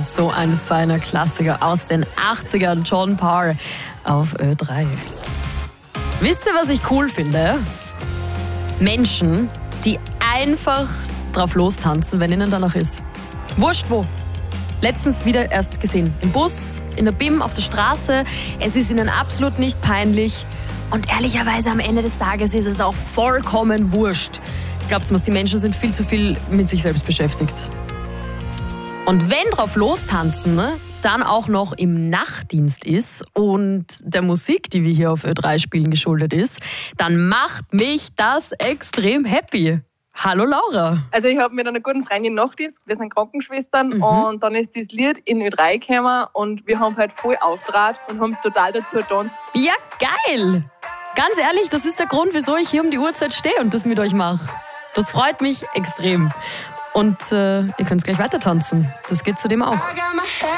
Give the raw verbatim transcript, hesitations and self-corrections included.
So ein feiner Klassiker aus den achtzigern, John Parr auf Ö drei. Wisst ihr, was ich cool finde? Menschen, die einfach drauf lostanzen, wenn ihnen danach ist. Wurscht wo. Letztens wieder erst gesehen. Im Bus, in der B I M, auf der Straße. Es ist ihnen absolut nicht peinlich. Und ehrlicherweise am Ende des Tages ist es auch vollkommen wurscht. Glaubt's mir, die Menschen sind viel zu viel mit sich selbst beschäftigt. Und wenn drauf lostanzen, ne, dann auch noch im Nachtdienst ist und der Musik, die wir hier auf Ö drei spielen, geschuldet ist, dann macht mich das extrem happy. Hallo Laura. Also ich habe mit einer guten Freundin Nachtdienst, wir sind Krankenschwestern, mhm. und dann ist das Lied in Ö drei gekommen und wir haben halt voll aufgetragen und haben total dazu getanzt. Ja, geil! Ganz ehrlich, das ist der Grund, wieso ich hier um die Uhrzeit stehe und das mit euch mache. Das freut mich extrem. Und äh, ihr könnt gleich weiter tanzen. Das geht zudem auch.